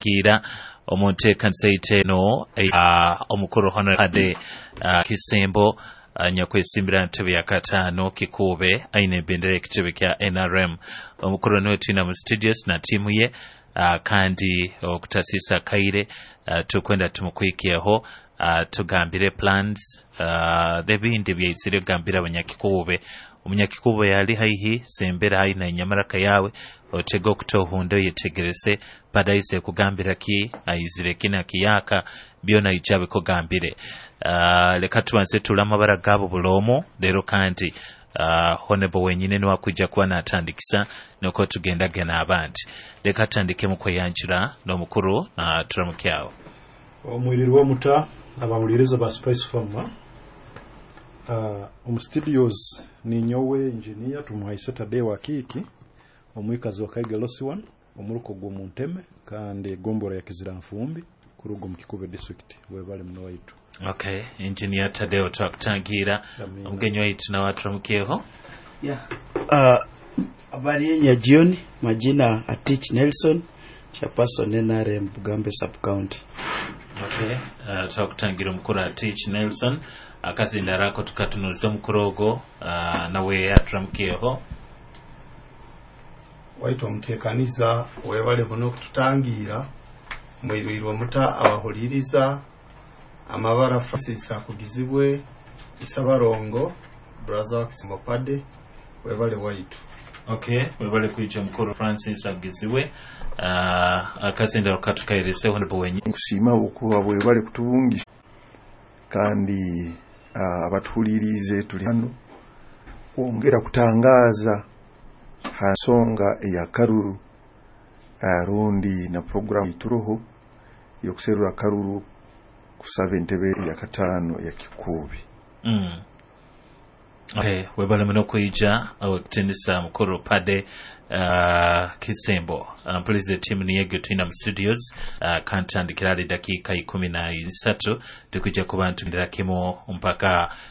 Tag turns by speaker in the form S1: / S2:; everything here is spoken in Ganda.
S1: okutangira omuntu ekanisa eno omukuru Honorable Kisembo nyakwesimbira ntebe ya kataano Kikuube aina ebendera ekitebe kya NRM omukuru n'otina mu studios na timu ye kandi okutasisa kaire tukwenda tumukwikiyeho tugambire plans thebindi byaisire gambira abanyakikuube omunyakikuube yali haihi sembera hayi na nyamaraka yawe otega okutohundo yetegerese padaise kugambira ki aizire kina kiyaka byona ijabe kugambire leka tubanze tulamabara gabo bulomo lero kandi Honorable wenyine niwakwijja kuba natandikisa nuko tugenda gena abandi leka tandike mu kweyanjira n'omukuru turamukyawo
S2: omwiriri w'omuta abawuliriza ba Spice Farmer studios ni nyowe engineer tumuhaye Saturday wa kiki omwikazi wa Kaiga Losiwan omuruko gwo Munteme kandi gombora ya Kiziranfumbi kurugo mu Kikuube district webale mno waitu.
S1: Okay, engineer Tadeo twakutangira omugenyi waitu na watu ramukyeho.
S3: Habari ya jioni, majina Atich Nelson, chairperson NRM Bugambe sub county.
S1: Okay, twakutangira omukuru Atich Nelson akazinda rako tukatunuza mukurogo nawe atramukyeho.
S4: Waitu omutekaniza webale bono kututangira mwirwirwa muta abahuliriza amabara Francis akugizibwe Isabarongo brother Kisimopade webale waitu.
S1: Okay, webale kuija mukuru Francis agizibwe akazinda rokatukairese hono wenyi
S5: kusima okuba webale kutubungi kandi abatuhulirize tuli hano ongera kutangaza hasonga ya karuru rundi na program ituruho yokuserura karuru kusaba entebe ya kataano ya Kikuube.
S1: Okay, webale muno kuija awakutendesa mukuru Pade Kisembo please team ni yego tina mu studios kantandikira dakika 13 tukujja ku bantu ndira kimo mpaka